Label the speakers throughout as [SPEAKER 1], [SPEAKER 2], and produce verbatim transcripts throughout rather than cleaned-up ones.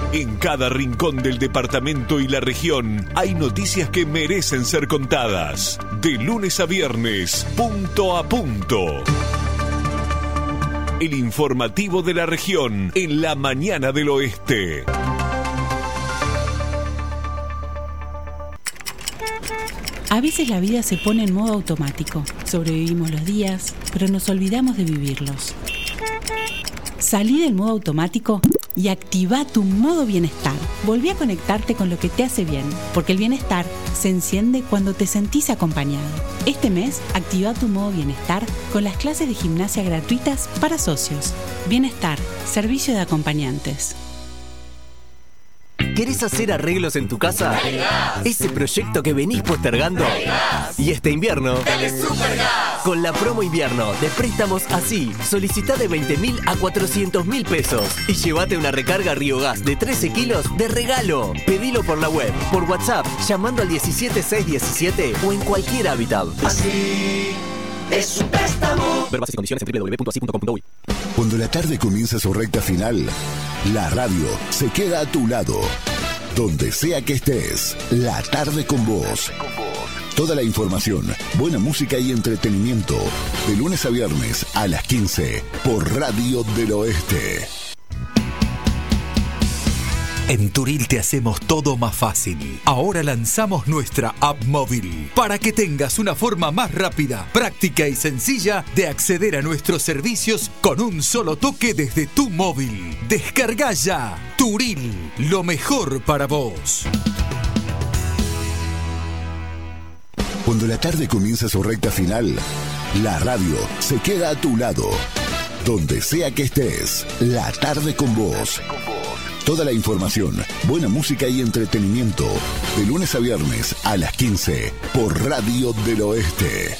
[SPEAKER 1] En cada rincón del departamento y la región hay noticias que merecen ser contadas. De lunes a viernes, punto a punto. El informativo de la región en la mañana del oeste.
[SPEAKER 2] A veces la vida se pone en modo automático. Sobrevivimos los días, pero nos olvidamos de vivirlos. Salí del modo automático y activa tu modo bienestar. Volví a conectarte con lo que te hace bien, porque el bienestar se enciende cuando te sentís acompañado. Este mes, activa tu modo bienestar con las clases de gimnasia gratuitas para socios. Bienestar, servicio de acompañantes.
[SPEAKER 3] ¿Querés hacer arreglos en tu casa?
[SPEAKER 4] Dale gas.
[SPEAKER 3] Ese proyecto que venís postergando.
[SPEAKER 4] Dale gas.
[SPEAKER 3] Y este invierno,
[SPEAKER 4] Dale Supergas.
[SPEAKER 3] con la promo invierno de préstamos así, solicitá de veinte mil a cuatrocientos mil pesos y llévate una recarga Río Gas de trece kilos de regalo. Pedilo por la web, por WhatsApp, llamando al diecisiete seiscientos diecisiete o en cualquier hábitat.
[SPEAKER 4] Así es un préstamo.
[SPEAKER 3] Ver bases y condiciones en doble u doble u doble u punto así punto com punto uy.
[SPEAKER 5] Cuando la tarde comienza su recta final, la radio se queda a tu lado. Donde sea que estés, la tarde con vos. Toda la información, buena música y entretenimiento. De lunes a viernes a las quince por Radio del Oeste.
[SPEAKER 6] En Turil te hacemos todo más fácil. Ahora lanzamos nuestra app móvil para que tengas una forma más rápida, práctica y sencilla de acceder a nuestros servicios con un solo toque desde tu móvil. Descarga ya Turil, lo mejor para vos.
[SPEAKER 5] Cuando la tarde comienza su recta final, la radio se queda a tu lado. Donde sea que estés, la tarde con vos. Toda la información, buena música y entretenimiento. De lunes a viernes a las quince por Radio del Oeste.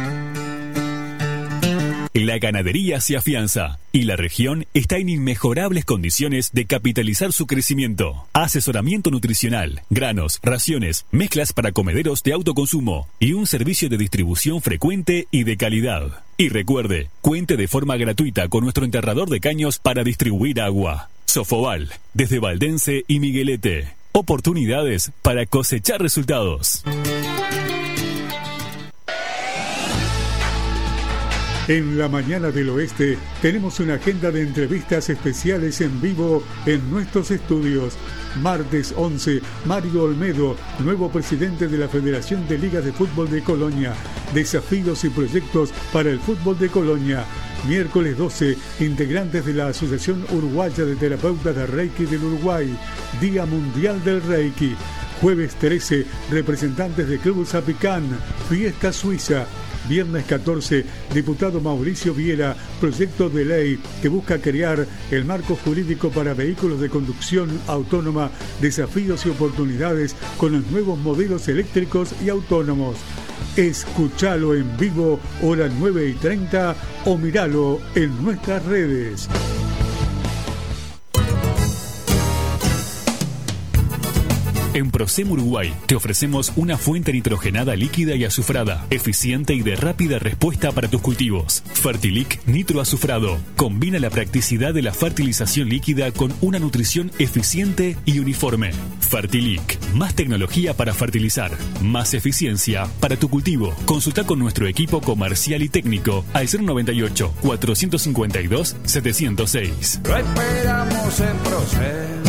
[SPEAKER 7] La ganadería se afianza y la región está en inmejorables condiciones de capitalizar su crecimiento. Asesoramiento nutricional, granos, raciones, mezclas para comederos de autoconsumo y un servicio de distribución frecuente y de calidad. Y recuerde, cuente de forma gratuita con nuestro enterrador de caños para distribuir agua. Sofobal, desde Valdense y Miguelete. Oportunidades para cosechar resultados.
[SPEAKER 8] En la mañana del oeste tenemos una agenda de entrevistas especiales en vivo en nuestros estudios. Martes once, Mario Olmedo, nuevo presidente de la Federación de Ligas de Fútbol de Colonia. Desafíos y proyectos para el fútbol de Colonia. Miércoles doce, integrantes de la Asociación Uruguaya de Terapeutas de Reiki del Uruguay. Día Mundial del Reiki. Jueves trece, representantes de Club Zapicán, Fiesta Suiza. Viernes catorce, diputado Mauricio Viera, proyecto de ley que busca crear el marco jurídico para vehículos de conducción autónoma, desafíos y oportunidades con los nuevos modelos eléctricos y autónomos. Escúchalo en vivo, hora nueve y treinta, o míralo en nuestras redes.
[SPEAKER 7] En Procem Uruguay te ofrecemos una fuente nitrogenada líquida y azufrada, eficiente y de rápida respuesta para tus cultivos. Fertilic Nitro Azufrado. Combina la practicidad de la fertilización líquida con una nutrición eficiente y uniforme. Fertilic. Más tecnología para fertilizar. Más eficiencia para tu cultivo. Consulta con nuestro equipo comercial y técnico al cero noventa y ocho, cuatrocientos cincuenta y dos, setecientos seis.
[SPEAKER 9] Lo esperamos en Procem.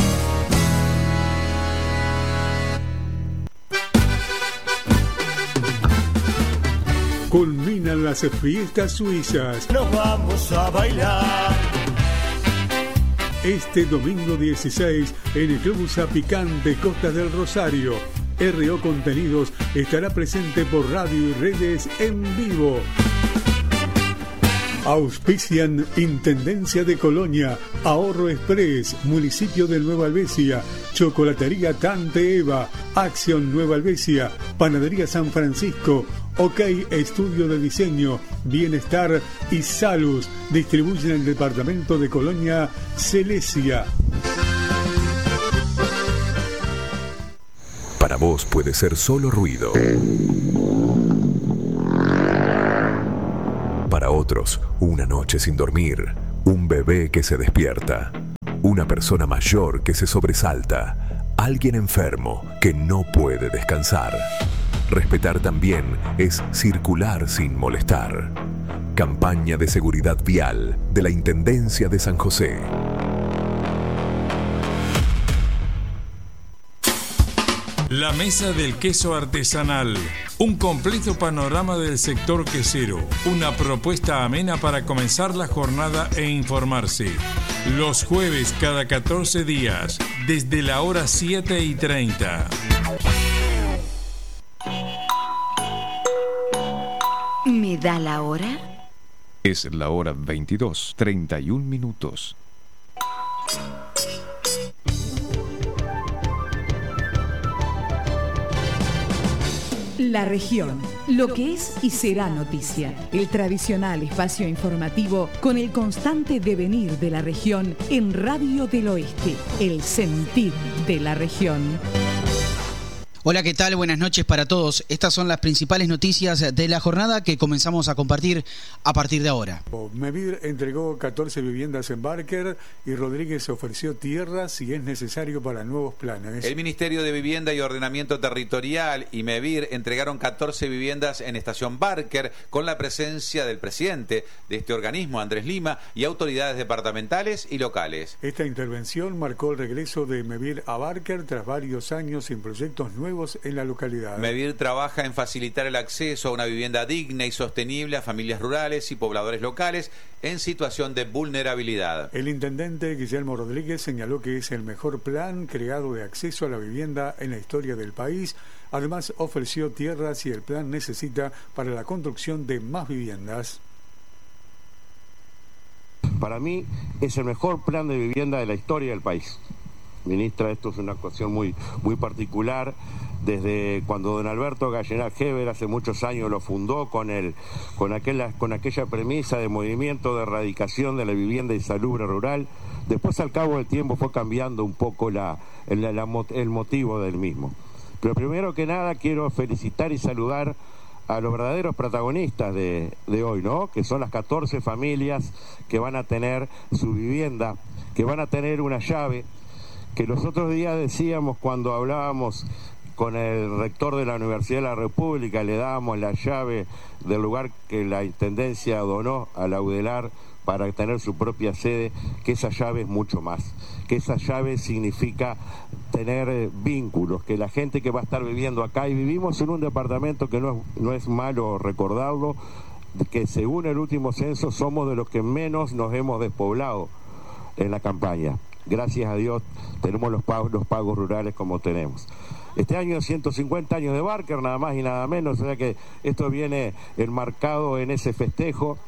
[SPEAKER 8] Culminan las fiestas suizas.
[SPEAKER 9] Nos vamos a bailar.
[SPEAKER 8] Este domingo dieciséis en el Club Zapicán de Costa del Rosario. R O Contenidos estará presente por radio y redes en vivo. Auspician Intendencia de Colonia, Ahorro Express, Municipio de Nueva Albesia, Chocolatería Tante Eva, Acción Nueva Albesia, Panadería San Francisco, OK Estudio de Diseño, Bienestar y Salus. Distribuyen el departamento de Colonia Celesia.
[SPEAKER 10] Para vos puede ser solo ruido. Para otros, una noche sin dormir, un bebé que se despierta. Una persona mayor que se sobresalta. Alguien enfermo que no puede descansar. Respetar también es circular sin molestar. Campaña de seguridad vial de la Intendencia de San José.
[SPEAKER 11] La Mesa del Queso Artesanal. Un completo panorama del sector quesero. Una propuesta amena para comenzar la jornada e informarse. Los jueves cada catorce días, desde la hora siete y treinta.
[SPEAKER 12] ¿Me da la hora?
[SPEAKER 10] Es la hora veintidós, treinta y un minutos.
[SPEAKER 13] La región, lo que es y será noticia. El tradicional espacio informativo con el constante devenir de la región en Radio del Oeste, el sentir de la región.
[SPEAKER 14] Hola, ¿qué tal? Buenas noches para todos. Estas son las principales noticias de la jornada que comenzamos a compartir a partir de ahora.
[SPEAKER 8] Mevir entregó catorce viviendas en Barker y Rodríguez ofreció tierra si es necesario para nuevos planes.
[SPEAKER 15] El Ministerio de Vivienda y Ordenamiento Territorial y Mevir entregaron catorce viviendas en Estación Barker con la presencia del presidente de este organismo, Andrés Lima, y autoridades departamentales y locales.
[SPEAKER 8] Esta intervención marcó el regreso de Mevir a Barker tras varios años sin proyectos nuevos en la localidad.
[SPEAKER 15] Mevir trabaja en facilitar el acceso a una vivienda digna y sostenible a familias rurales y pobladores locales en situación de vulnerabilidad.
[SPEAKER 8] El intendente Guillermo Rodríguez señaló que es el mejor plan creado de acceso a la vivienda en la historia del país. Además, ofreció tierra si el plan necesita para la construcción de más viviendas.
[SPEAKER 16] Para mí es el mejor plan de vivienda de la historia del país. Ministra, esto es una cuestión muy, muy particular. Desde cuando don Alberto Gallenal Heber hace muchos años lo fundó con, el, con, aquella, con aquella premisa de movimiento de erradicación de la vivienda insalubre rural, después al cabo del tiempo fue cambiando un poco la, el, la, el motivo del mismo. Pero primero que nada quiero felicitar y saludar a los verdaderos protagonistas de, de hoy, ¿no? Que son las catorce familias que van a tener su vivienda, que van a tener una llave, que los otros días decíamos cuando hablábamos con el rector de la Universidad de la República, le dábamos la llave del lugar que la Intendencia donó a la UDELAR para tener su propia sede, que esa llave es mucho más, que esa llave significa tener vínculos, que la gente que va a estar viviendo acá, y vivimos en un departamento que no es, no es malo recordarlo, que según el último censo somos de los que menos nos hemos despoblado en la campaña. Gracias a Dios tenemos los pagos, los pagos rurales como tenemos. Este año ciento cincuenta años de Barker, nada más y nada menos, o sea que esto viene enmarcado en ese festejo.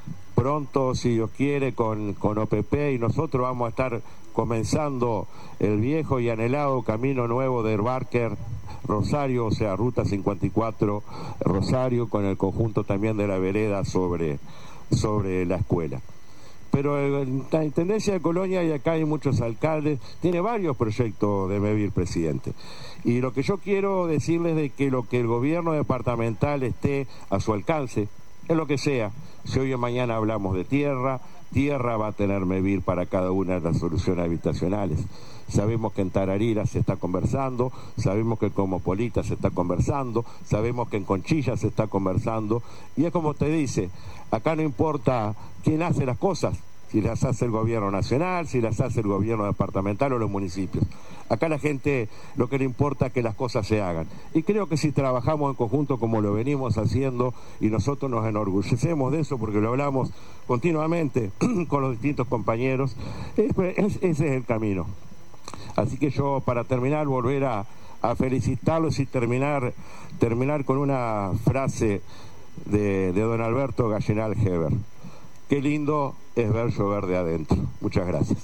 [SPEAKER 16] Pronto, si Dios quiere, con, con O P P, y nosotros vamos a estar comenzando el viejo y anhelado camino nuevo de Barker Rosario, o sea, Ruta cincuenta y cuatro Rosario, con el conjunto también de la vereda sobre, sobre la escuela. Pero la Intendencia de Colonia, y acá hay muchos alcaldes, tiene varios proyectos de Mevir, presidente. Y lo que yo quiero decirles de que lo que el gobierno departamental esté a su alcance, es lo que sea. Si hoy o mañana hablamos de tierra, tierra va a tener Mevir para cada una de las soluciones habitacionales. Sabemos que en Tararira se está conversando, sabemos que en Comopolita se está conversando, sabemos que en Conchilla se está conversando, y es como te dice, acá no importa quién hace las cosas, si las hace el gobierno nacional, si las hace el gobierno departamental o los municipios. Acá la gente lo que le importa es que las cosas se hagan. Y creo que si trabajamos en conjunto como lo venimos haciendo, y nosotros nos enorgullecemos de eso porque lo hablamos continuamente con los distintos compañeros, es, es, ese es el camino. Así que yo, para terminar, volver a, a felicitarlos y terminar, terminar con una frase de, de don Alberto Gallenal Heber. Qué lindo es ver llover de adentro. Muchas gracias.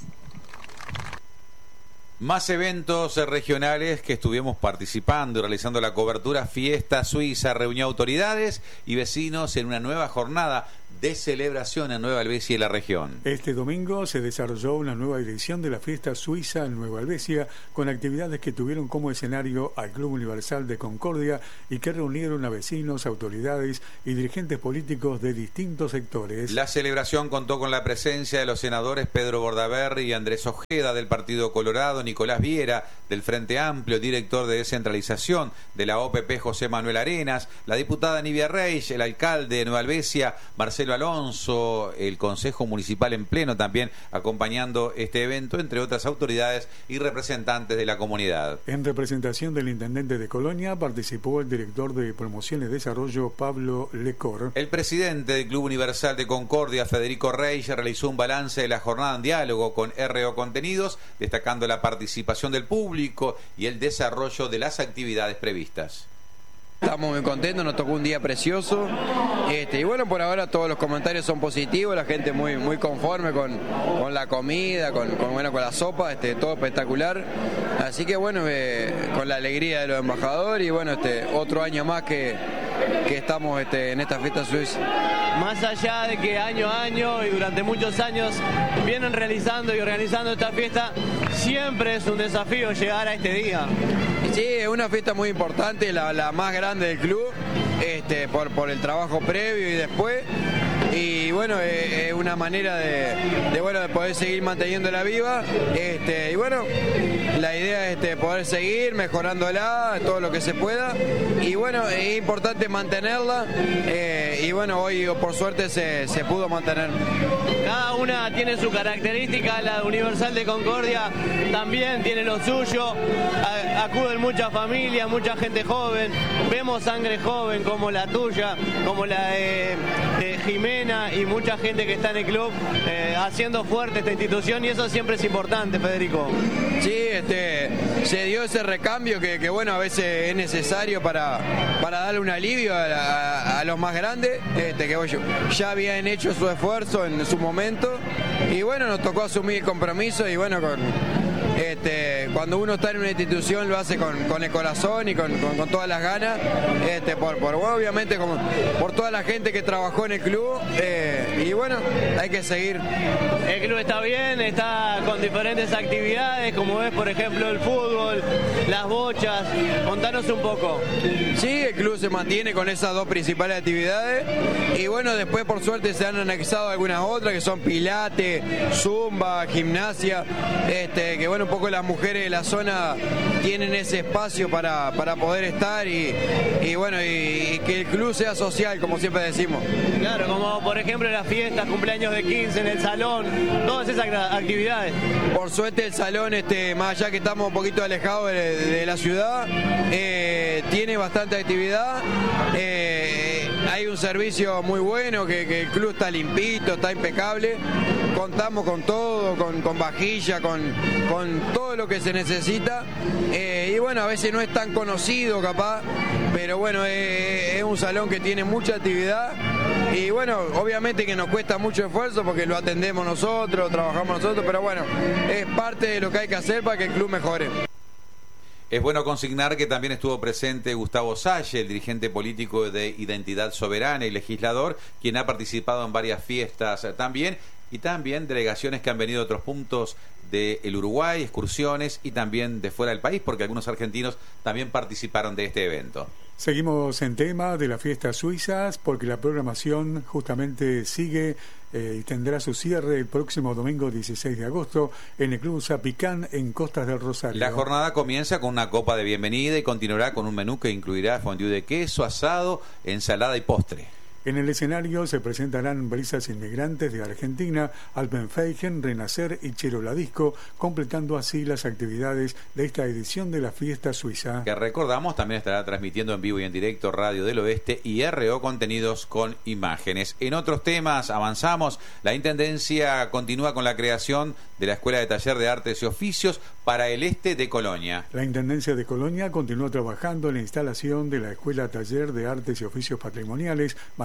[SPEAKER 15] Más eventos regionales que estuvimos participando y realizando la cobertura. Fiesta Suiza reunió autoridades y vecinos en una nueva jornada de celebración en Nueva Helvecia y la región.
[SPEAKER 8] Este domingo se desarrolló una nueva edición de la fiesta suiza en Nueva Helvecia, con actividades que tuvieron como escenario al Club Universal de Concordia y que reunieron a vecinos, autoridades y dirigentes políticos de distintos sectores.
[SPEAKER 15] La celebración contó con la presencia de los senadores Pedro Bordaberry y Andrés Ojeda del Partido Colorado, Nicolás Viera del Frente Amplio, director de descentralización de la O P P José Manuel Arenas, la diputada Nivia Reich, el alcalde de Nueva Helvecia Marcelo Alonso, el Consejo Municipal en pleno también acompañando este evento, entre otras autoridades y representantes de la comunidad.
[SPEAKER 8] En representación del intendente de Colonia participó el director de Promoción y Desarrollo Pablo Lecor.
[SPEAKER 15] El presidente del Club Universal de Concordia, Federico Reich, realizó un balance de la jornada en diálogo con R O Contenidos, destacando la participación del público y el desarrollo de las actividades previstas.
[SPEAKER 17] Estamos muy contentos, nos tocó un día precioso, este, y bueno, por ahora todos los comentarios son positivos, la gente muy muy conforme con, con la comida, con, con, bueno, con la sopa, este, todo espectacular, así que bueno, eh, con la alegría de los embajadores y bueno, este, otro año más que, que estamos este, en esta fiesta suiza.
[SPEAKER 18] Más allá de que año a año y durante muchos años vienen realizando y organizando esta fiesta, siempre es un desafío llegar a este día.
[SPEAKER 17] Sí, es una fiesta muy importante, la, la más grande del club, este, por, por el trabajo previo y después. Y bueno, es, es una manera de, de, bueno, de poder seguir manteniéndola viva. Este, y bueno, la idea es este, poder seguir mejorándola, todo lo que se pueda. Y bueno, es importante mantenerla. Eh, y bueno, hoy por suerte se, se pudo mantener.
[SPEAKER 18] Cada una tiene su característica, la Universal de Concordia también tiene lo suyo. Acuden muchas familias, mucha gente joven. Vemos sangre joven como la tuya, como la de, de Jimena y mucha gente que está en el club eh, haciendo fuerte esta institución, y eso siempre es importante, Federico.
[SPEAKER 17] Sí, este, se dio ese recambio que, que bueno, a veces es necesario para, para darle un alivio a, la, a los más grandes, este, que bueno, ya habían hecho su esfuerzo en su momento y bueno, nos tocó asumir el compromiso y bueno, con Este, cuando uno está en una institución lo hace con, con el corazón y con, con, con todas las ganas, este, por, por bueno, obviamente como, por toda la gente que trabajó en el club, eh, y bueno, hay que seguir.
[SPEAKER 18] El club está bien, está con diferentes actividades, como ves, por ejemplo, el fútbol, las bochas. Contanos un poco.
[SPEAKER 17] Sí, el club se mantiene con esas dos principales actividades y bueno, después por suerte se han anexado algunas otras que son pilates, zumba, gimnasia, este, que bueno, un poco las mujeres de la zona tienen ese espacio para, para poder estar y, y bueno, y, y que el club sea social, como siempre decimos.
[SPEAKER 18] Claro, como por ejemplo las fiestas, cumpleaños de quince en el salón, todas esas actividades.
[SPEAKER 17] Por suerte el salón, este, más allá que estamos un poquito alejados de, de la ciudad, eh, tiene bastante actividad, eh, hay un servicio muy bueno, que, que el club está limpito, está impecable, contamos con todo, con, con vajilla, con, con todo lo que se necesita, eh, y bueno, a veces no es tan conocido capaz, pero bueno, es, es un salón que tiene mucha actividad y bueno, obviamente que nos cuesta mucho esfuerzo porque lo atendemos nosotros, trabajamos nosotros, pero bueno, es parte de lo que hay que hacer para que el club mejore.
[SPEAKER 15] Es bueno consignar que también estuvo presente Gustavo Salle, el dirigente político de Identidad Soberana y legislador, quien ha participado en varias fiestas también, y también delegaciones que han venido de otros puntos del Uruguay, excursiones y también de fuera del país, porque algunos argentinos también participaron de este evento.
[SPEAKER 8] Seguimos en tema de las fiestas suizas porque la programación justamente sigue eh, y tendrá su cierre el próximo domingo dieciséis de agosto en el Club Zapicán en Costas del Rosario.
[SPEAKER 15] La jornada comienza con una copa de bienvenida y continuará con un menú que incluirá fondue de queso, asado, ensalada y postre.
[SPEAKER 8] En el escenario se presentarán brisas inmigrantes de Argentina, Alpenfeigen, Renacer y Cheroladisco, completando así las actividades de esta edición de la fiesta suiza.
[SPEAKER 15] Que recordamos también estará transmitiendo en vivo y en directo Radio del Oeste y R O Contenidos con imágenes. En otros temas avanzamos, la Intendencia continúa con la creación de la Escuela de Taller de Artes y Oficios para el este de Colonia.
[SPEAKER 8] La Intendencia de Colonia continúa trabajando en la instalación de la Escuela Taller de Artes y Oficios Patrimoniales Manuel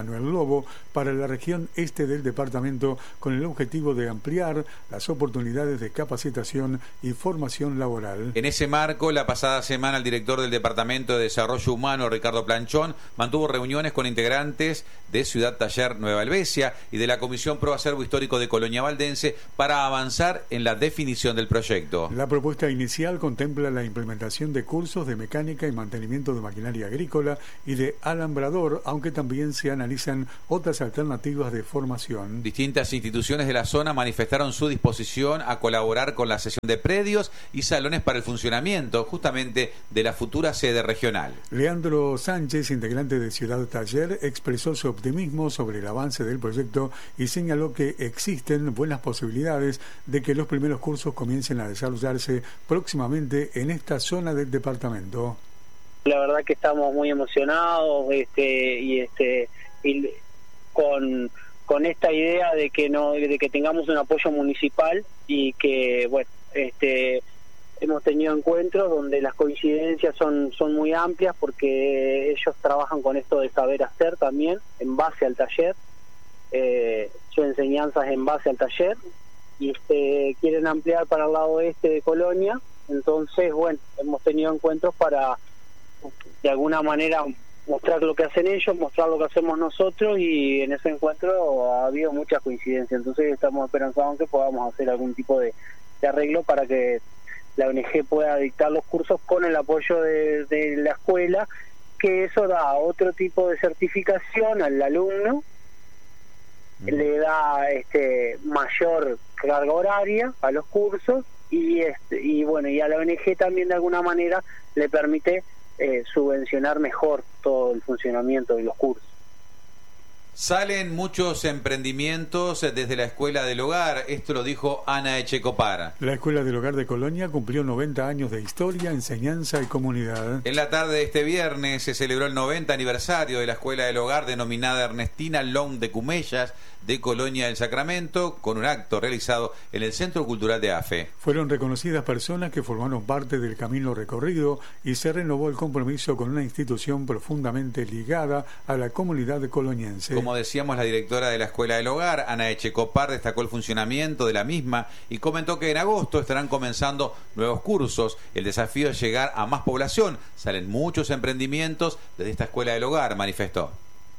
[SPEAKER 8] Manuel Lobo para la región este del departamento con el objetivo de ampliar las oportunidades de capacitación y formación laboral.
[SPEAKER 15] En ese marco, la pasada semana el director del Departamento de Desarrollo Humano, Ricardo Planchón, mantuvo reuniones con integrantes de Ciudad Taller Nueva Helvecia y de la Comisión Pro Acervo Histórico de Colonia Valdense para avanzar en la definición del proyecto.
[SPEAKER 8] La propuesta inicial contempla la implementación de cursos de mecánica y mantenimiento de maquinaria agrícola y de alambrador, aunque también se analizan otras alternativas de formación.
[SPEAKER 15] Distintas instituciones de la zona manifestaron su disposición a colaborar con la cesión de predios y salones para el funcionamiento justamente de la futura sede regional.
[SPEAKER 8] Leandro Sánchez, integrante de Ciudad Taller, expresó su optimismo sobre el avance del proyecto y señaló que existen buenas posibilidades de que los primeros cursos comiencen a desarrollarse próximamente en esta zona del departamento.
[SPEAKER 19] La verdad que estamos muy emocionados este y este y con con esta idea de que no de que tengamos un apoyo municipal y que bueno este hemos tenido encuentros donde las coincidencias son son muy amplias porque ellos trabajan con esto de saber hacer también en base al taller, eh, su enseñanza es en base al taller y este, quieren ampliar para el lado este de Colonia. Entonces bueno, hemos tenido encuentros para de alguna manera mostrar lo que hacen ellos, mostrar lo que hacemos nosotros, y en ese encuentro ha habido muchas coincidencias. Entonces estamos esperanzados en que podamos hacer algún tipo de, de arreglo para que la O N G pueda dictar los cursos con el apoyo de, de la escuela, que eso da otro tipo de certificación al alumno, le da este mayor carga horaria a los cursos y este y bueno y a la O N G también de alguna manera le permite eh, subvencionar mejor todo el funcionamiento de los cursos.
[SPEAKER 15] Salen muchos emprendimientos desde la Escuela del Hogar, esto lo dijo Ana Echecopar.
[SPEAKER 8] La Escuela del Hogar de Colonia cumplió noventa años de historia, enseñanza y comunidad.
[SPEAKER 15] En la tarde de este viernes se celebró el noventa aniversario de la Escuela del Hogar denominada Ernestina Long de Cumellas de Colonia del Sacramento, con un acto realizado en el Centro Cultural de AFE.
[SPEAKER 8] Fueron reconocidas personas que formaron parte del camino recorrido y se renovó el compromiso con una institución profundamente ligada a la comunidad coloniense.
[SPEAKER 15] Como decíamos, la directora de la Escuela del Hogar, Ana Echecopar, destacó el funcionamiento de la misma y comentó que en agosto estarán comenzando nuevos cursos. El desafío es llegar a más población. Salen muchos emprendimientos desde esta Escuela del Hogar, manifestó.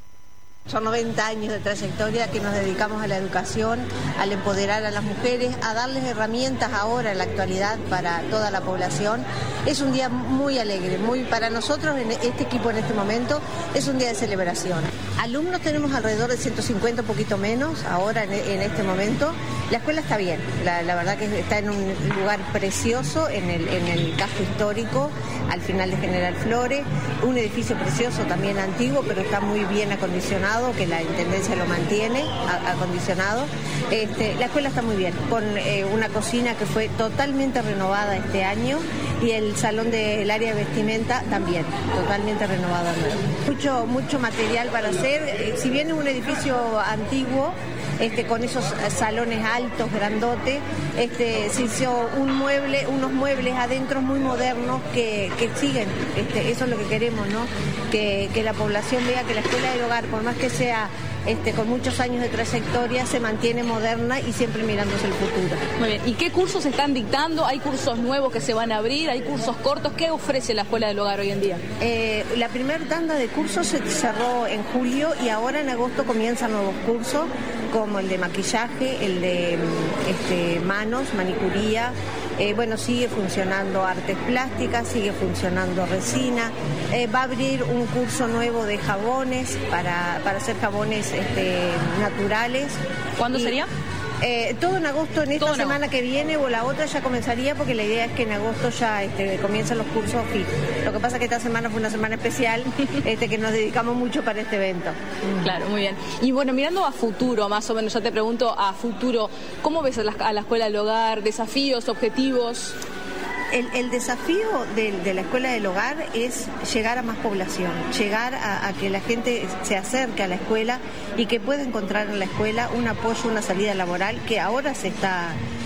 [SPEAKER 20] Son noventa años de trayectoria que nos dedicamos a la educación, al empoderar a las mujeres, a darles herramientas ahora en la actualidad para toda la población. Es un día muy alegre, muy para nosotros, en este equipo en este momento, es un día de celebración. Alumnos tenemos alrededor de ciento cincuenta, un poquito menos, ahora en, en este momento. La escuela está bien, la, la verdad que está en un lugar precioso, en el, en el casco histórico, al final de General Flores, un edificio precioso, también antiguo, pero está muy bien acondicionado, que la Intendencia lo mantiene a, acondicionado. Este, la escuela está muy bien, con eh, una cocina que fue totalmente renovada este año y el salón del área de vestimenta también, totalmente renovado. Mucho, mucho material para hacer, eh, si bien es un edificio antiguo, Este, con esos salones altos, grandotes, este, se hizo un mueble, unos muebles adentro muy modernos que, que siguen, este, eso es lo que queremos, ¿no? Que, que la población vea que la Escuela del Hogar, por más que sea este, con muchos años de trayectoria, se mantiene moderna y siempre mirándose el futuro.
[SPEAKER 21] Muy bien, ¿y qué cursos se están dictando? ¿Hay cursos nuevos que se van a abrir? ¿Hay cursos cortos? ¿Qué ofrece la Escuela del Hogar hoy en día?
[SPEAKER 20] Eh, la primera tanda de cursos se cerró en julio y ahora en agosto comienzan nuevos cursos, como el de maquillaje, el de este, manos, manicuría. Eh, bueno, sigue funcionando artes plásticas, sigue funcionando resina. Eh, va a abrir un curso nuevo de jabones para, para hacer jabones este, naturales.
[SPEAKER 21] ¿Cuándo
[SPEAKER 20] y,
[SPEAKER 21] sería?
[SPEAKER 20] Eh, todo en agosto, en esta todo semana no. que viene o la otra ya comenzaría, porque la idea es que en agosto ya este, comienzan los cursos F I T. Lo que pasa es que esta semana fue una semana especial este, que nos dedicamos mucho para este evento.
[SPEAKER 21] Claro, muy bien. Y bueno, mirando a futuro, más o menos, ya te pregunto a futuro, ¿cómo ves a la, a la Escuela del Hogar? ¿Desafíos, objetivos?
[SPEAKER 20] El, el desafío de, de la Escuela del Hogar es llegar a más población, llegar a, a que la gente se acerque a la escuela y que pueda encontrar en la escuela un apoyo, una salida laboral que ahora se está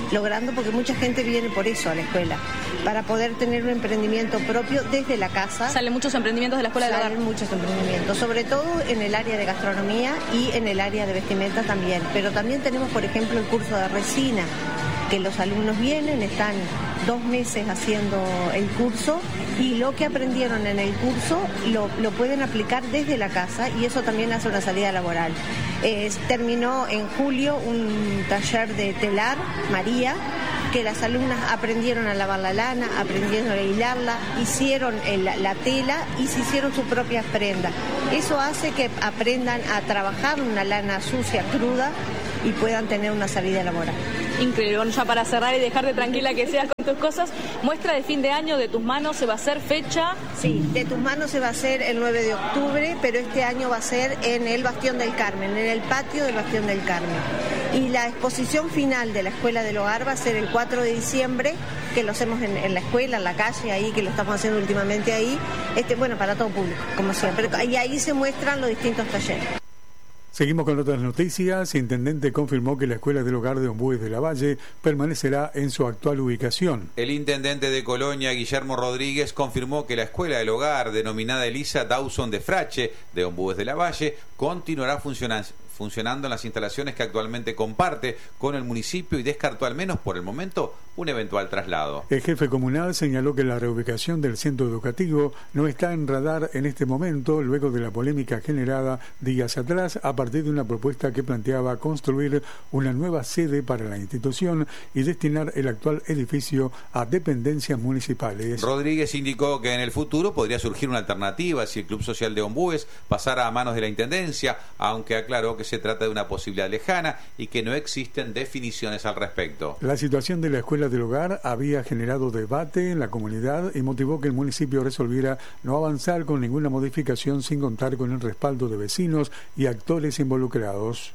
[SPEAKER 20] logrando, porque mucha gente viene por eso a la escuela, para poder tener un emprendimiento propio desde la casa.
[SPEAKER 21] Salen muchos emprendimientos de la escuela del hogar.
[SPEAKER 20] Salen muchos emprendimientos, sobre todo en el área de gastronomía y en el área de vestimenta también. Pero también tenemos, por ejemplo, el curso de resina, que los alumnos vienen, están dos meses haciendo el curso y lo que aprendieron en el curso lo, lo pueden aplicar desde la casa y eso también hace una salida laboral. Eh, terminó en julio un taller de telar, María, que las alumnas aprendieron a lavar la lana, aprendieron a hilarla, hicieron el, la tela y se hicieron sus propias prendas. Eso hace que aprendan a trabajar una lana sucia, cruda, y puedan tener una salida laboral.
[SPEAKER 21] Increíble. Bueno, ya para cerrar y dejarte tranquila que seas con tus cosas, muestra de fin de año de Tus Manos, ¿se va a hacer fecha?
[SPEAKER 20] Sí, de Tus Manos se va a hacer el nueve de octubre, pero este año va a ser en el Bastión del Carmen, en el patio del Bastión del Carmen. Y la exposición final de la Escuela del Hogar va a ser el cuatro de diciembre, que lo hacemos en, en la escuela, en la calle, ahí, que lo estamos haciendo últimamente ahí, este, bueno, para todo público, como siempre. Y ahí se muestran los distintos talleres.
[SPEAKER 8] Seguimos con otras noticias. El intendente confirmó que la Escuela del Hogar de Ombúes de la Valle permanecerá en su actual ubicación.
[SPEAKER 15] El intendente de Colonia, Guillermo Rodríguez, confirmó que la Escuela del Hogar, denominada Elisa Dawson de Frache, de Ombúes de la Valle, continuará funcionando. funcionando en las instalaciones que actualmente comparte con el municipio y descartó al menos por el momento un eventual traslado.
[SPEAKER 8] El jefe comunal señaló que la reubicación del centro educativo no está en radar en este momento, luego de la polémica generada días atrás a partir de una propuesta que planteaba construir una nueva sede para la institución y destinar el actual edificio a dependencias municipales.
[SPEAKER 15] Rodríguez indicó que en el futuro podría surgir una alternativa si el Club Social de Ombúes pasara a manos de la Intendencia, aunque aclaró que se trata de una posibilidad lejana y que no existen definiciones al respecto.
[SPEAKER 8] La situación de la Escuela del Hogar había generado debate en la comunidad y motivó que el municipio resolviera no avanzar con ninguna modificación sin contar con el respaldo de vecinos y actores involucrados.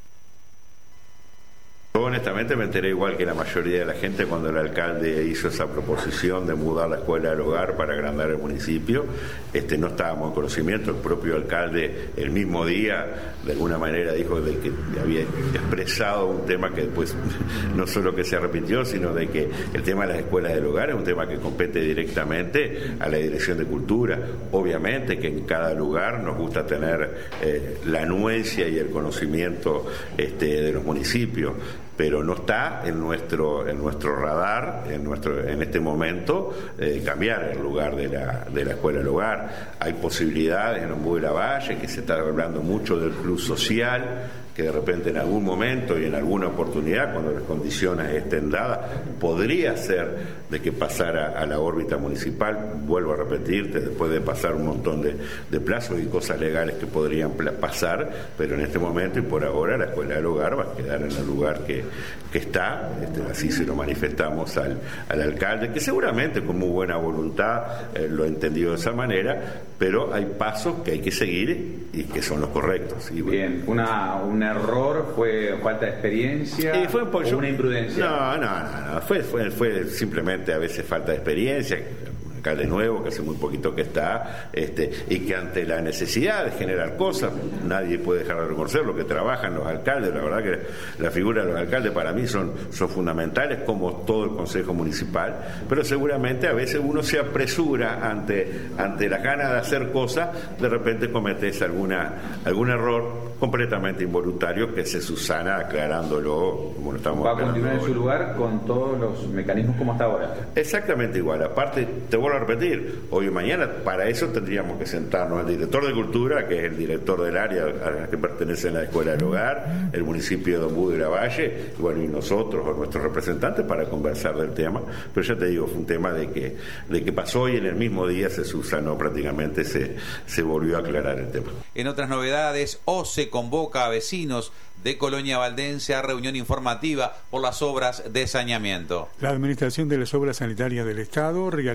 [SPEAKER 16] Yo honestamente me enteré igual que la mayoría de la gente cuando el alcalde hizo esa proposición de mudar la Escuela del Hogar para agrandar el municipio. Este, no estábamos en conocimiento, el propio alcalde el mismo día de alguna manera dijo de que había expresado un tema que después no solo que se arrepintió, sino de que el tema de las escuelas del hogar es un tema que compete directamente a la Dirección de Cultura. Obviamente que en cada lugar nos gusta tener eh, la anuencia y el conocimiento este, de los municipios, pero no está en nuestro en nuestro radar en nuestro en este momento eh, cambiar el lugar de la de la Escuela del Hogar. Hay posibilidades en Ombúes de la Valle, que se está hablando mucho del club social, que de repente en algún momento y en alguna oportunidad, cuando las condiciones estén dadas, podría ser de que pasara a la órbita municipal. Vuelvo a repetirte, después de pasar un montón de, de plazos y cosas legales que podrían pasar, pero en este momento y por ahora la Escuela del Hogar va a quedar en el lugar que, que está. Este, así se lo manifestamos al, al alcalde, que seguramente con muy buena voluntad eh, lo entendió de esa manera, pero hay pasos que hay que seguir y que son los correctos. Y,
[SPEAKER 1] Bien, una, un error, fue falta de experiencia,
[SPEAKER 16] eh, fue un pollo,
[SPEAKER 1] o una imprudencia.
[SPEAKER 16] No, no, no, no. Fue, fue, fue simplemente a veces falta de experiencia. Un alcalde nuevo que hace muy poquito que está, este, y que ante la necesidad de generar cosas, nadie puede dejar de reconocer lo que trabajan los alcaldes. La verdad que la figura de los alcaldes para mí son, son fundamentales, como todo el Consejo Municipal, pero seguramente a veces uno se apresura ante, ante las ganas de hacer cosas, de repente cometes alguna, algún error completamente involuntario que se subsana aclarándolo como lo estamos
[SPEAKER 1] va a continuar en su lugar con todos los mecanismos como hasta ahora.
[SPEAKER 16] Exactamente igual. Aparte, te vuelvo a repetir, hoy y mañana para eso tendríamos que sentarnos al director de Cultura, que es el director del área a la que pertenece la Escuela del Hogar, el municipio de Ombúes de la Valle, y bueno, y nosotros o nuestros representantes para conversar del tema. Pero ya te digo, fue un tema de que de que pasó y en el mismo día se subsanó, prácticamente se, se volvió a aclarar el tema.
[SPEAKER 15] En otras novedades, O C E convoca a vecinos de Colonia Valdense a reunión informativa por las obras de saneamiento.
[SPEAKER 8] La Administración de las Obras Sanitarias del Estado realizará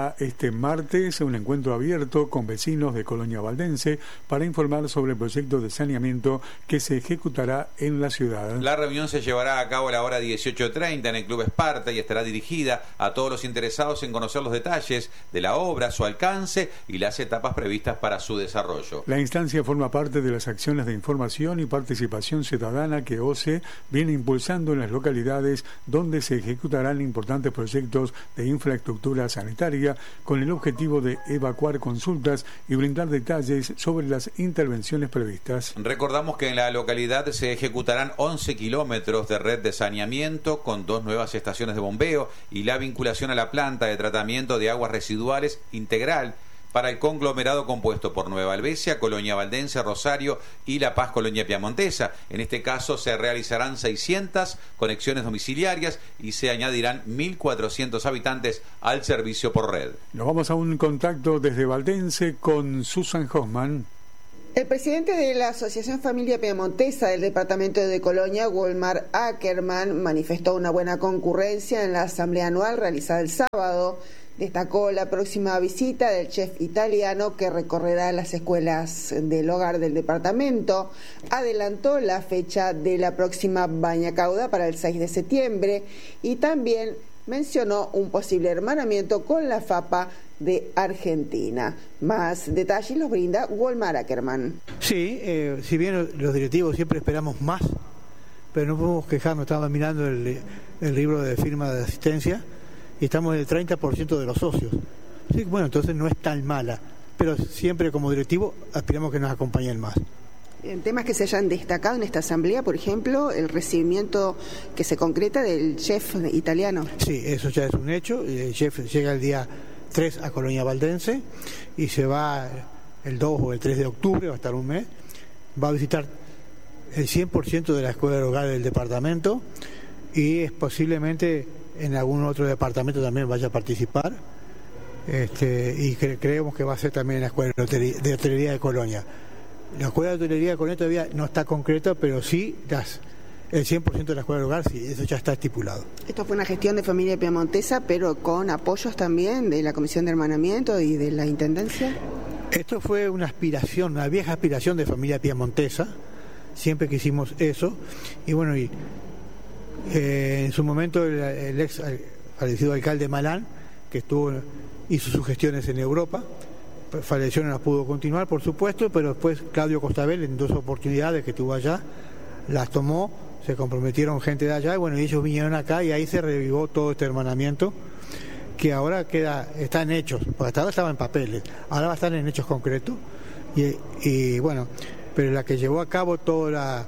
[SPEAKER 8] realizará este martes un encuentro abierto con vecinos de Colonia Valdense para informar sobre el proyecto de saneamiento que se ejecutará en la ciudad.
[SPEAKER 15] La reunión se llevará a cabo a la hora dieciocho treinta en el Club Esparta y estará dirigida a todos los interesados en conocer los detalles de la obra, su alcance y las etapas previstas para su desarrollo.
[SPEAKER 8] La instancia forma parte de las acciones de información y participación ciudadana que O C E viene impulsando en las localidades donde se ejecutarán importantes proyectos de infraestructura sanitaria con el objetivo de evacuar consultas y brindar detalles sobre las intervenciones previstas.
[SPEAKER 15] Recordamos que en la localidad se ejecutarán once kilómetros de red de saneamiento con dos nuevas estaciones de bombeo y la vinculación a la planta de tratamiento de aguas residuales integral para el conglomerado compuesto por Nueva Albesia, Colonia Valdense, Rosario y La Paz, Colonia Piamontesa. En este caso se realizarán seiscientas conexiones domiciliarias y se añadirán mil cuatrocientos habitantes al servicio por red.
[SPEAKER 8] Nos vamos a un contacto desde Valdense con Susan Hoffman.
[SPEAKER 2] El presidente de la Asociación Familia Piamontesa del departamento de Colonia, Wolmar Ackerman, manifestó una buena concurrencia en la asamblea anual realizada el sábado. Destacó la próxima visita del chef italiano que recorrerá las escuelas del hogar del departamento. Adelantó la fecha de la próxima Baña Cauda para el seis de septiembre y también mencionó un posible hermanamiento con la FAPA de Argentina. Más detalles los brinda Wolmar Ackerman.
[SPEAKER 22] Sí, eh, si bien los directivos siempre esperamos más, pero no podemos quejarnos. Estaba mirando el, el libro de firma de asistencia y estamos en el treinta por ciento de los socios. Sí, bueno, entonces no es tan mala, pero siempre como directivo aspiramos que nos acompañen más.
[SPEAKER 2] En temas que se hayan destacado en esta asamblea, por ejemplo, el recibimiento que se concreta del chef italiano.
[SPEAKER 22] Sí, eso ya es un hecho. El chef llega el día tres a Colonia Valdense y se va el dos o el tres de octubre, va a estar un mes. Va a visitar el cien por ciento de la escuela del hogar del departamento y es posiblemente en algún otro departamento también vaya a participar. Este, y cre creemos que va a ser también en la escuela de hotelería de, hotelería de Colonia. La escuela de hotelería de Colonia todavía no está concreta, pero sí las, el cien por ciento de la escuela del hogar, sí, eso ya está estipulado.
[SPEAKER 2] Esto fue una gestión de Familia Piamontesa, pero con apoyos también de la Comisión de Hermanamiento y de la Intendencia.
[SPEAKER 22] Esto fue una aspiración, una vieja aspiración de Familia Piamontesa, siempre que hicimos eso, y bueno, y eh, en su momento el, el ex el fallecido alcalde Malán, que estuvo hizo sus gestiones en Europa, falleció, no las pudo continuar, por supuesto, pero después Claudio Costabel, en dos oportunidades que tuvo allá, las tomó, se comprometieron gente de allá, y bueno, ellos vinieron acá y ahí se revivó todo este hermanamiento, que ahora queda, está en hechos, porque hasta ahora estaba en papeles, ahora va a estar en hechos concretos, y, y bueno, pero la que llevó a cabo todas la,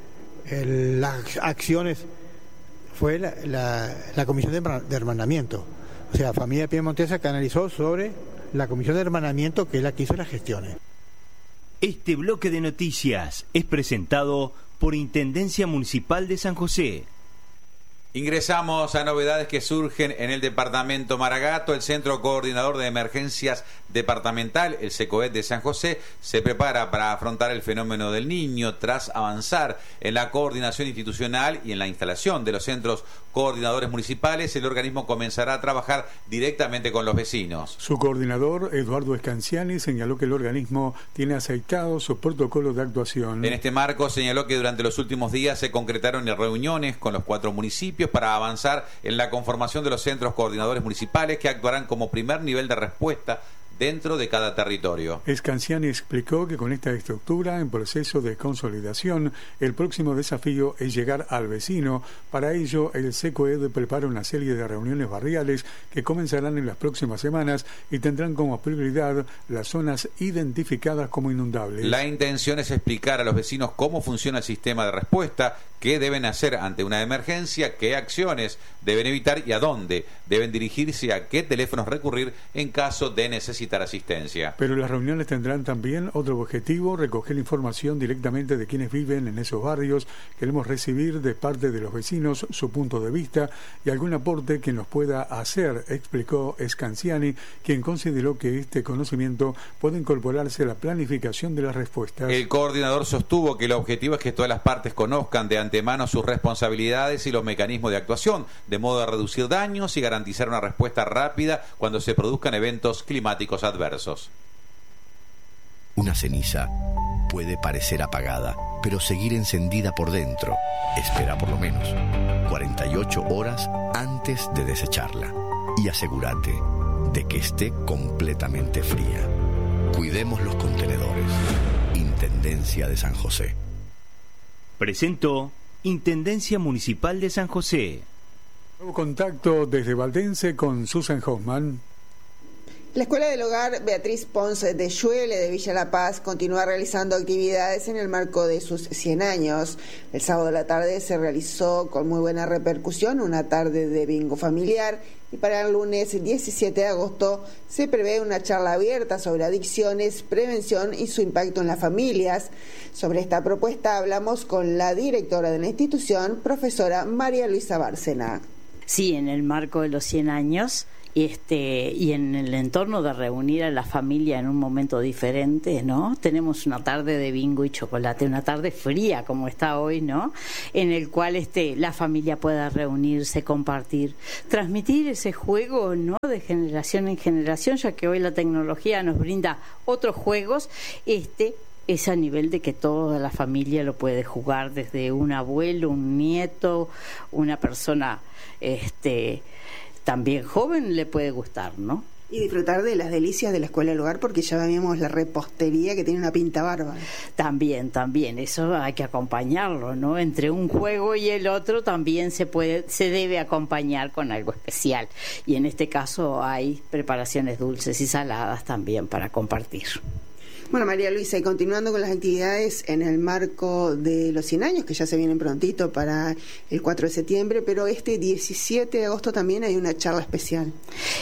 [SPEAKER 22] las acciones fue la, la, la Comisión de, de Hermanamiento, o sea, Familia Piamontesa canalizó sobre la Comisión de Hermanamiento, que es la que hizo las gestiones.
[SPEAKER 23] Este bloque de noticias es presentado por Intendencia Municipal de San José.
[SPEAKER 15] Ingresamos a novedades que surgen en el departamento Maragato. El Centro Coordinador de Emergencias Departamental, el SECOED de San José, se prepara para afrontar el fenómeno del Niño tras avanzar en la coordinación institucional y en la instalación de los centros coordinadores municipales. El organismo comenzará a trabajar directamente con los vecinos.
[SPEAKER 8] Su coordinador, Eduardo Escanciani, señaló que el organismo tiene aceitado sus protocolos de actuación.
[SPEAKER 15] En este marco señaló que durante los últimos días se concretaron reuniones con los cuatro municipios para avanzar en la conformación de los centros coordinadores municipales que actuarán como primer nivel de respuesta dentro de cada territorio.
[SPEAKER 8] Escanciani explicó que con esta estructura en proceso de consolidación, el próximo desafío es llegar al vecino. Para ello, el SECOED prepara una serie de reuniones barriales que comenzarán en las próximas semanas y tendrán como prioridad las zonas identificadas como inundables.
[SPEAKER 15] La intención es explicar a los vecinos cómo funciona el sistema de respuesta, qué deben hacer ante una emergencia, qué acciones deben evitar y a dónde deben dirigirse, a qué teléfonos recurrir en caso de necesidad. solicitar asistencia.
[SPEAKER 8] Pero las reuniones tendrán también otro objetivo, recoger información directamente de quienes viven en esos barrios. Queremos recibir de parte de los vecinos su punto de vista y algún aporte que nos pueda hacer, explicó Scanciani, quien consideró que este conocimiento puede incorporarse a la planificación de las respuestas.
[SPEAKER 15] El coordinador sostuvo que el objetivo es que todas las partes conozcan de antemano sus responsabilidades y los mecanismos de actuación, de modo a reducir daños y garantizar una respuesta rápida cuando se produzcan eventos climáticos adversos.
[SPEAKER 3] Una ceniza puede parecer apagada, pero seguir encendida por dentro. Espera por lo menos cuarenta y ocho horas antes de desecharla y asegúrate de que esté completamente fría. Cuidemos los contenedores. Intendencia de San José.
[SPEAKER 23] Presentó Intendencia Municipal de San José.
[SPEAKER 8] Nuevo contacto desde Valdense con Susan Hoffman.
[SPEAKER 2] La Escuela del Hogar Beatriz Pons de Lluele de Villa La Paz continúa realizando actividades en el marco de sus cien años. El sábado de la tarde se realizó con muy buena repercusión una tarde de bingo familiar y para el lunes diecisiete de agosto se prevé una charla abierta sobre adicciones, prevención y su impacto en las familias. Sobre esta propuesta hablamos con la directora de la institución, profesora María Luisa Bárcena.
[SPEAKER 4] Sí, en el marco de los cien años... Este, y en el entorno de reunir a la familia en un momento diferente, ¿no? Tenemos una tarde de bingo y chocolate, una tarde fría como está hoy, ¿no? En el cual este, la familia pueda reunirse, compartir, transmitir ese juego, ¿no? De generación en generación, ya que hoy la tecnología nos brinda otros juegos, este es a nivel de que toda la familia lo puede jugar, desde un abuelo, un nieto, una persona, este... también joven le puede gustar, ¿no?
[SPEAKER 2] Y disfrutar de las delicias de la Escuela del Hogar, porque ya vemos la repostería que tiene una pinta bárbara.
[SPEAKER 4] También, también, eso hay que acompañarlo, ¿no? Entre un juego y el otro también se puede, se debe acompañar con algo especial. Y en este caso hay preparaciones dulces y saladas también para compartir.
[SPEAKER 2] Bueno, María Luisa, y continuando con las actividades en el marco de los cien años, que ya se vienen prontito para el cuatro de septiembre, pero este diecisiete de agosto también hay una charla especial.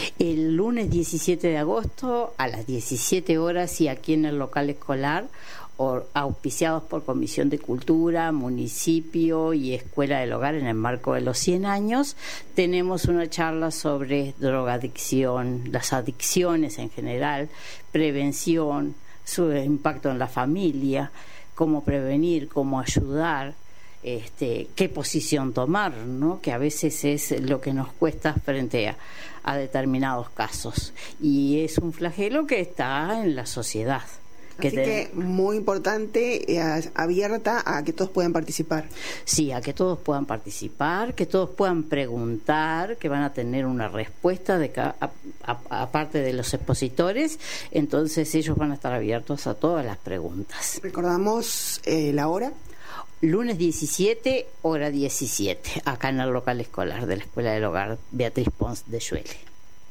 [SPEAKER 4] El lunes diecisiete de agosto a las diecisiete horas y aquí en el local escolar, o auspiciados por Comisión de Cultura, Municipio y Escuela del Hogar en el marco de los cien años, tenemos una charla sobre drogadicción, las adicciones en general, prevención, su impacto en la familia, cómo prevenir, cómo ayudar, este, qué posición tomar, ¿no? Que a veces es lo que nos cuesta frente a, a determinados casos. Y es un flagelo que está en la sociedad.
[SPEAKER 2] Así que, que muy importante, eh, abierta a que todos puedan participar.
[SPEAKER 4] Sí, a que todos puedan participar, que todos puedan preguntar, que van a tener una respuesta de aparte de los expositores, entonces ellos van a estar abiertos a todas las preguntas.
[SPEAKER 2] ¿Recordamos eh, la hora?
[SPEAKER 4] Lunes diecisiete, hora diecisiete, acá en el local escolar de la Escuela del Hogar Beatriz Pons de Lluele.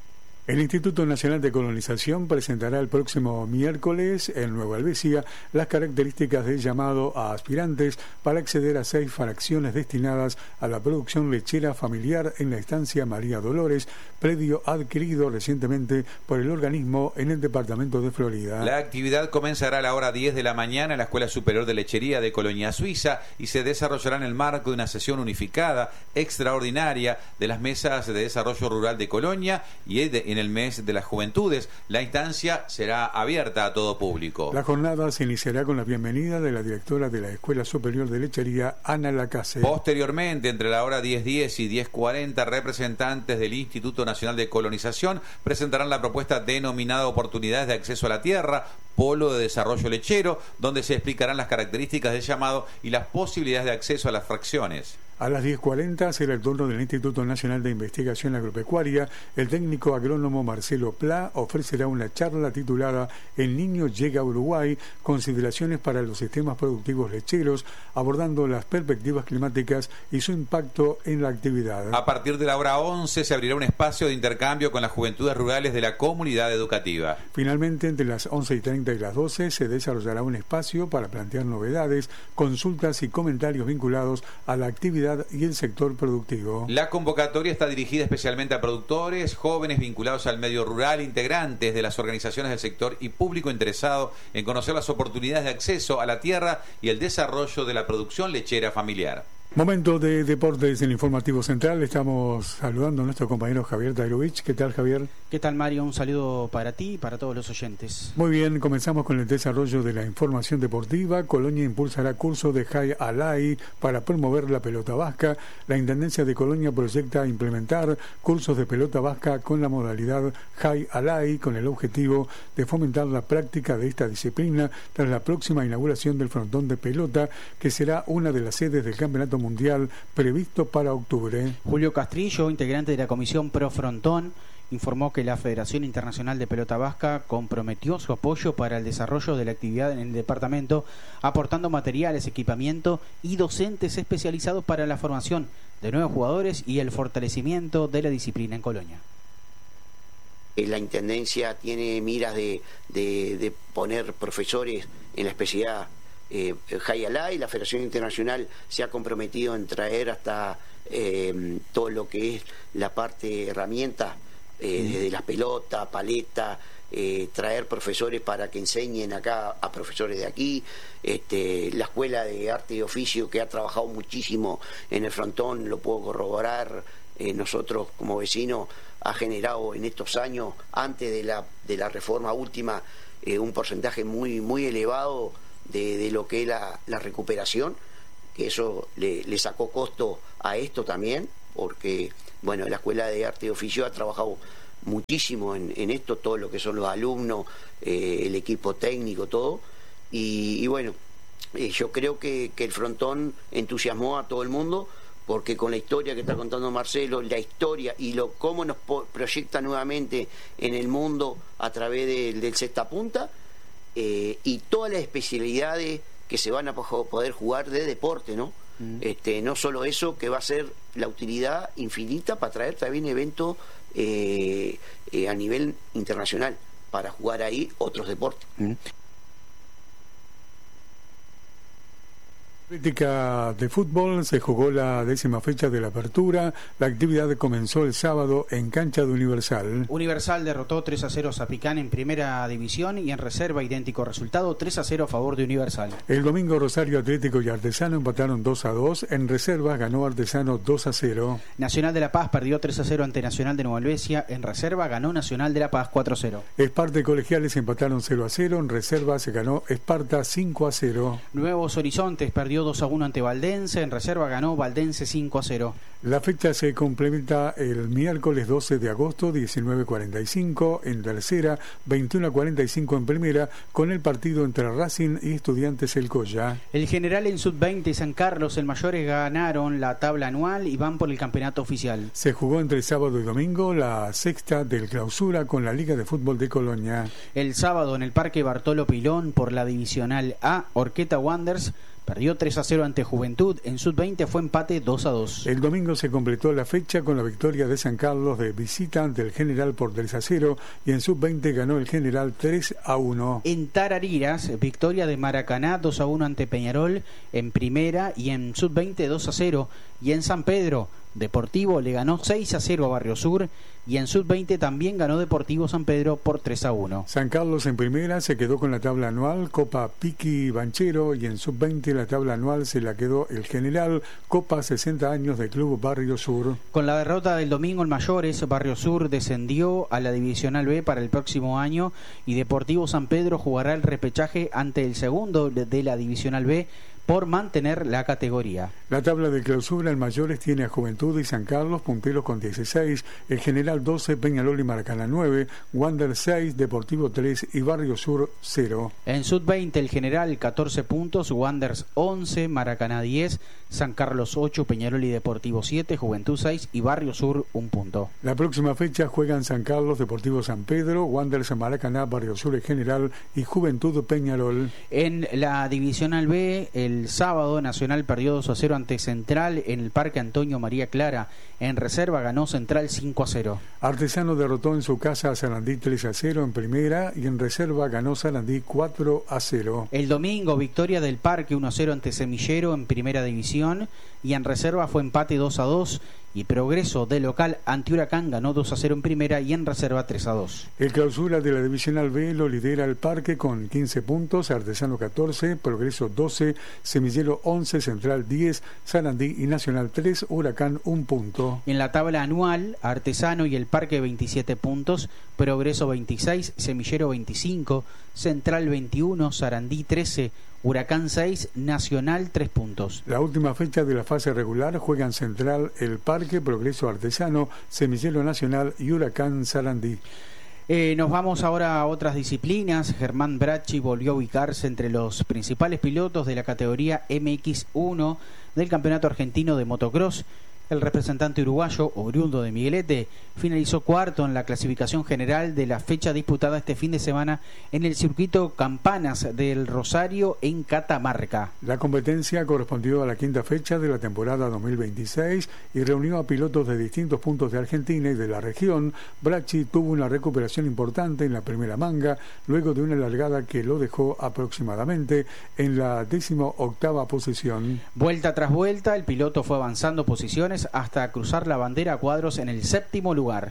[SPEAKER 8] El Instituto Nacional de Colonización presentará el próximo miércoles en Nueva Albesia las características del llamado a aspirantes para acceder a seis fracciones destinadas a la producción lechera familiar en la estancia María Dolores, predio adquirido recientemente por el organismo en el departamento de Florida.
[SPEAKER 15] La actividad comenzará a la hora diez de la mañana en la Escuela Superior de Lechería de Colonia Suiza y se desarrollará en el marco de una sesión unificada extraordinaria de las mesas de desarrollo rural de Colonia y de, en el mes de las juventudes. La instancia será abierta a todo público.
[SPEAKER 8] La jornada se iniciará con la bienvenida de la directora de la Escuela Superior de Lechería, Ana Lacase.
[SPEAKER 15] Posteriormente, entre la hora diez diez y diez cuarenta, representantes del Instituto Nacional de Colonización presentarán la propuesta denominada Oportunidades de Acceso a la Tierra, Polo de Desarrollo Lechero, donde se explicarán las características del llamado y las posibilidades de acceso a las fracciones.
[SPEAKER 8] A las diez cuarenta será el turno del Instituto Nacional de Investigación Agropecuaria. El técnico agrónomo Marcelo Pla ofrecerá una charla titulada El niño llega a Uruguay, consideraciones para los sistemas productivos lecheros, abordando las perspectivas climáticas y su impacto en la actividad.
[SPEAKER 15] A partir de la hora once se abrirá un espacio de intercambio con las juventudes rurales de la comunidad educativa.
[SPEAKER 8] Finalmente, entre las once y treinta y las doce se desarrollará un espacio para plantear novedades, consultas y comentarios vinculados a la actividad actividad y el sector productivo.
[SPEAKER 15] La convocatoria está dirigida especialmente a productores, jóvenes vinculados al medio rural, integrantes de las organizaciones del sector y público interesado en conocer las oportunidades de acceso a la tierra y el desarrollo de la producción lechera familiar.
[SPEAKER 8] Momento de deportes en el Informativo Central. Estamos saludando a nuestro compañero Javier Tairovich. ¿Qué tal, Javier?
[SPEAKER 14] ¿Qué tal, Mario? Un saludo para ti y para todos los oyentes.
[SPEAKER 8] Muy bien, comenzamos con el desarrollo de la información deportiva. Colonia impulsará curso de Jai Alai para promover la pelota vasca. La Intendencia de Colonia proyecta implementar cursos de pelota vasca con la modalidad Jai Alai, con el objetivo de fomentar la práctica de esta disciplina tras la próxima inauguración del frontón de pelota, que será una de las sedes del Campeonato Mundial previsto para octubre.
[SPEAKER 14] Julio Castrillo, integrante de la Comisión Pro Frontón, informó que la Federación Internacional de Pelota Vasca comprometió su apoyo para el desarrollo de la actividad en el departamento, aportando materiales, equipamiento y docentes especializados para la formación de nuevos jugadores y el fortalecimiento de la disciplina en Colonia.
[SPEAKER 5] La Intendencia tiene miras de, de, de poner profesores en la especialidad eh, Jai Alai. La Federación Internacional se ha comprometido en traer hasta eh, todo lo que es la parte herramientas, eh, mm. desde las pelotas, paleta, eh, traer profesores para que enseñen acá a profesores de aquí. Este, la Escuela de Arte y Oficio, que ha trabajado muchísimo en el frontón, lo puedo corroborar. Eh, nosotros como vecinos ha generado en estos años, antes de la, de la reforma última, eh, un porcentaje muy, muy elevado de, de lo que es la, la recuperación, que eso le, le sacó costo a esto también, porque bueno, la Escuela de Arte y Oficio ha trabajado muchísimo en, en esto, todo lo que son los alumnos, eh, el equipo técnico, todo, y, y bueno, eh, yo creo que, que el frontón entusiasmó a todo el mundo, porque con la historia que está contando Marcelo, la historia y lo cómo nos proyecta nuevamente en el mundo a través de, del Sexta Punta, eh, y todas las especialidades que se van a poder jugar de deporte, ¿no? Mm. Este, no solo eso, que va a ser la utilidad infinita para traer también eventos eh, eh, a nivel internacional, para jugar ahí otros deportes. Mm.
[SPEAKER 8] Política de fútbol, se jugó la décima fecha de la apertura. La actividad comenzó el sábado en cancha de Universal.
[SPEAKER 14] Universal derrotó tres a cero a Zapicán en primera división y en reserva idéntico resultado, tres a cero a favor de Universal.
[SPEAKER 8] El domingo Rosario Atlético y Artesano empataron dos a dos. En reserva ganó Artesano dos a cero.
[SPEAKER 14] Nacional de La Paz perdió tres a cero ante Nacional de Nueva Helvecia. En reserva ganó Nacional de La Paz cuatro a cero.
[SPEAKER 8] Esparta y Colegiales empataron cero a cero. En reserva se ganó Esparta cinco a cero.
[SPEAKER 14] Nuevos Horizontes perdió dos a uno ante Valdense, en reserva ganó Valdense cinco a cero.
[SPEAKER 8] La fecha se complementa el miércoles doce de agosto, diecinueve cuarenta y cinco en tercera, veintiuno cuarenta y cinco en primera, con el partido entre Racing y Estudiantes El Colla.
[SPEAKER 14] El General en sub veinte y San Carlos, el Mayores ganaron la tabla anual y van por el campeonato oficial.
[SPEAKER 8] Se jugó entre sábado y domingo la sexta del clausura con la Liga de Fútbol de Colonia.
[SPEAKER 14] El sábado en el Parque Bartolo Pilón por la Divisional A, Orqueta Wanderers perdió tres a cero ante Juventud. En sub veinte fue empate dos a dos.
[SPEAKER 8] El domingo se completó la fecha con la victoria de San Carlos de visita ante el General por tres a cero y en sub veinte ganó el General tres a uno.
[SPEAKER 14] En Tarariras, victoria de Maracaná dos a uno ante Peñarol en primera y en sub veinte dos a cero. Y en San Pedro, Deportivo le ganó seis a cero a Barrio Sur y en sub veinte también ganó Deportivo San Pedro por tres a uno.
[SPEAKER 8] San Carlos en primera se quedó con la tabla anual Copa Piqui Banchero y en sub veinte la tabla anual se la quedó el General Copa sesenta años del Club Barrio Sur.
[SPEAKER 14] Con la derrota del domingo en Mayores, Barrio Sur descendió a la Divisional B para el próximo año y Deportivo San Pedro jugará el repechaje ante el segundo de la Divisional B por mantener la categoría.
[SPEAKER 8] La tabla de clausura en Mayores tiene a Juventud y San Carlos punteros con dieciséis, el General doce, Peñarol y Maracaná nueve, Wander seis, Deportivo tres y Barrio Sur cero.
[SPEAKER 14] En sub veinte el General catorce puntos, Wanderers once, Maracaná diez, San Carlos ocho, Peñarol y Deportivo siete, Juventud seis y Barrio Sur un punto.
[SPEAKER 8] La próxima fecha juegan San Carlos, Deportivo San Pedro, Wanderers Maracaná, Barrio Sur el General y Juventud Peñarol.
[SPEAKER 14] En la Divisional B el el sábado, Nacional perdió dos a cero ante Central en el Parque Antonio María Clara. En reserva ganó Central cinco a cero.
[SPEAKER 8] Artesano derrotó en su casa a Sarandí tres a cero en primera y en reserva ganó Sarandí cuatro a cero.
[SPEAKER 14] El domingo, victoria del Parque uno a cero ante Semillero en primera división y en reserva fue empate dos a dos. Y Progreso de local ante Huracán ganó dos a cero en primera y en reserva tres a dos.
[SPEAKER 8] El clausura de la Divisional B lo lidera el Parque con quince puntos, Artesano catorce, Progreso doce, Semillero once, Central diez, Sarandí y Nacional tres, Huracán un punto.
[SPEAKER 14] En la tabla anual, Artesano y el Parque veintisiete puntos, Progreso veintiséis, Semillero veinticinco, Central veintiuno, Sarandí trece, Huracán seis, Nacional tres puntos.
[SPEAKER 8] La última fecha de la fase regular juegan Central el Parque, Progreso Artesano, Semillero Nacional y Huracán Sarandí.
[SPEAKER 14] Eh, nos vamos ahora a otras disciplinas. Germán Bracci volvió a ubicarse entre los principales pilotos de la categoría M X uno del Campeonato Argentino de Motocross. El representante uruguayo, oriundo de Miguelete, finalizó cuarto en la clasificación general de la fecha disputada este fin de semana en el circuito Campanas del Rosario en Catamarca.
[SPEAKER 8] La competencia correspondió a la quinta fecha de la temporada dos mil veintiséis y reunió a pilotos de distintos puntos de Argentina y de la región. Bracci tuvo una recuperación importante en la primera manga, luego de una largada que lo dejó aproximadamente en la décimo octava posición.
[SPEAKER 14] Vuelta tras vuelta, el piloto fue avanzando posiciones hasta cruzar la bandera a cuadros en el séptimo lugar.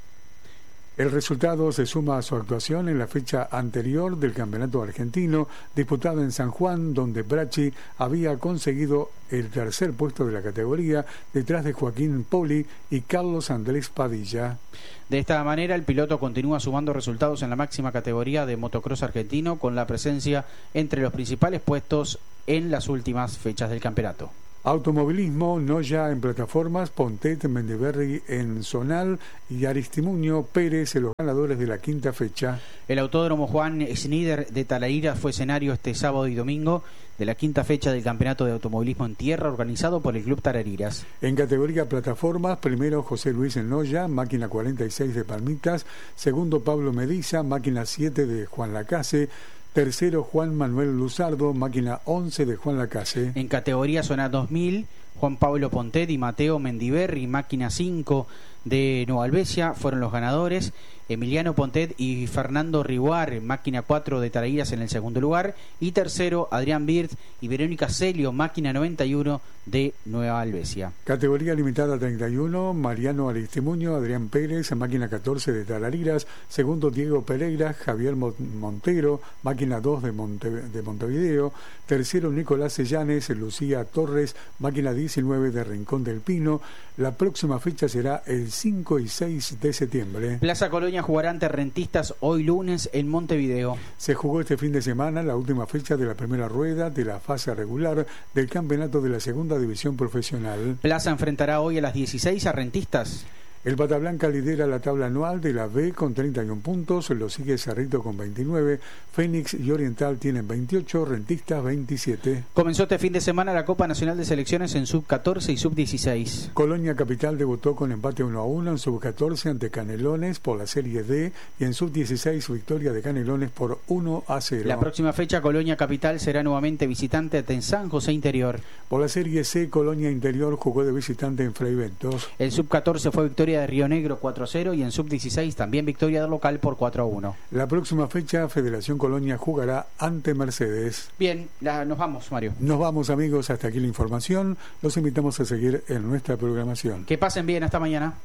[SPEAKER 8] El resultado se suma a su actuación en la fecha anterior del Campeonato Argentino, disputada en San Juan, donde Bracci había conseguido el tercer puesto de la categoría, detrás de Joaquín Poli y Carlos Andrés Padilla.
[SPEAKER 14] De esta manera, el piloto continúa sumando resultados en la máxima categoría de motocross argentino, con la presencia entre los principales puestos en las últimas fechas del campeonato.
[SPEAKER 8] Automovilismo, Noya en plataformas, Pontet, Mendiberri en zonal y Aristimuño Pérez en los ganadores de la quinta fecha.
[SPEAKER 14] El Autódromo Juan Schneider de Talaira fue escenario este sábado y domingo de la quinta fecha del Campeonato de Automovilismo en Tierra organizado por el Club Tarariras.
[SPEAKER 8] En categoría plataformas, primero José Luis en Noya, máquina cuarenta y seis de Palmitas, segundo Pablo Mediza, máquina siete de Juan Lacase, tercero Juan Manuel Luzardo, máquina once de Juan Lacase.
[SPEAKER 14] En categoría zona dos mil, Juan Pablo Pontet y Mateo Mendiberri, máquina cinco de Nueva Albesia, fueron los ganadores. Emiliano Pontet y Fernando Riguar, máquina cuatro de Tarairas en el segundo lugar. Y tercero, Adrián Birt y Verónica Celio, máquina noventa y uno de Nueva Albesia.
[SPEAKER 8] Categoría limitada treinta y uno, Mariano Aristimuño, Adrián Pérez, máquina catorce de Tarariras. Segundo, Diego Pereira, Javier Montero, máquina dos de, Monte, de Montevideo. Tercero, Nicolás Sellanes, Lucía Torres, máquina diecinueve de Rincón del Pino. La próxima fecha será el cinco y seis de septiembre.
[SPEAKER 14] Plaza Colonia jugará ante Rentistas hoy lunes en Montevideo.
[SPEAKER 8] Se jugó este fin de semana la última fecha de la primera rueda de la fase regular del campeonato de la segunda división profesional.
[SPEAKER 14] Plaza enfrentará hoy a las dieciséis a Rentistas.
[SPEAKER 8] El Bata Blanca lidera la tabla anual de la B con treinta y un puntos, lo sigue Cerrito con veintinueve, Fénix y Oriental tienen veintiocho, Rentistas veintisiete.
[SPEAKER 14] Comenzó este fin de semana la Copa Nacional de Selecciones en sub catorce y sub dieciséis.
[SPEAKER 8] Colonia Capital debutó con empate uno a uno en sub catorce ante Canelones por la Serie D y en sub dieciséis victoria de Canelones por uno a cero.
[SPEAKER 14] La próxima fecha Colonia Capital será nuevamente visitante ante San José Interior.
[SPEAKER 8] Por la Serie C, Colonia Interior jugó de visitante en Fray Bentos.
[SPEAKER 14] El sub catorce fue victoria de Río Negro cuatro a cero y en sub dieciséis también victoria del local por cuatro a uno.
[SPEAKER 8] La próxima fecha Federación Colonia jugará ante Mercedes.
[SPEAKER 14] Bien, la, nos vamos, Mario.
[SPEAKER 8] Nos vamos, amigos, hasta aquí la información. Los invitamos a seguir en nuestra programación.
[SPEAKER 14] Que pasen bien, hasta mañana.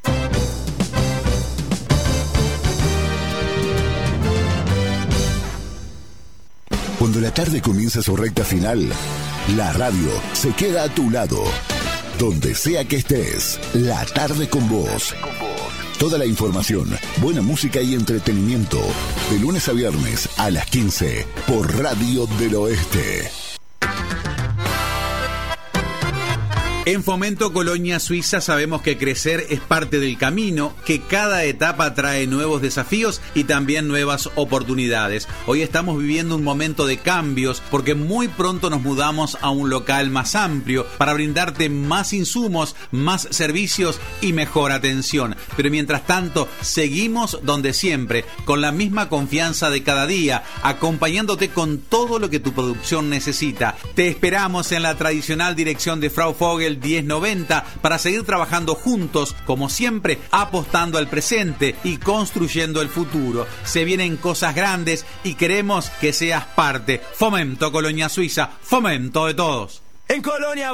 [SPEAKER 3] Cuando la tarde comienza su recta final, la radio se queda a tu lado. Donde sea que estés, la tarde con vos. Toda la información, buena música y entretenimiento. De lunes a viernes a las quince por Radio del Oeste.
[SPEAKER 15] En Fomento Colonia Suiza sabemos que crecer es parte del camino, que cada etapa trae nuevos desafíos y también nuevas oportunidades. Hoy estamos viviendo un momento de cambios porque muy pronto nos mudamos a un local más amplio para brindarte más insumos, más servicios y mejor atención. Pero mientras tanto, seguimos donde siempre, con la misma confianza de cada día, acompañándote con todo lo que tu producción necesita. Te esperamos en la tradicional dirección de Frau Vogel diez noventa para seguir trabajando juntos, como siempre, apostando al presente y construyendo el futuro. Se vienen cosas grandes y queremos que seas parte. Fomento Colonia Suiza, fomento de todos.
[SPEAKER 23] En Colonia